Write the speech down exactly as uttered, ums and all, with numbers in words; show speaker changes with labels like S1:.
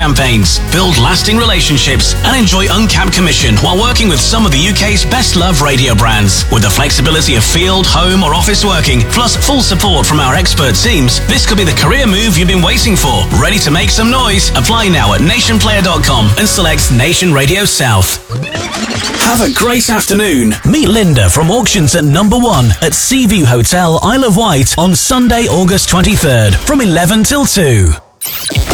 S1: campaigns, build lasting relationships, and enjoy uncapped commission while working with some of the U K's best-loved radio brands. With the flexibility of field, home, or office working, plus full support from our expert teams, this could be the career move you've been waiting for. Ready to make some noise? Apply now at nation player dot com and select Nation Radio South. Have a great afternoon. Meet Linda from Auctions at Number One at Seaview Hotel, Isle of Wight on Sunday, August twenty-third from eleven till two.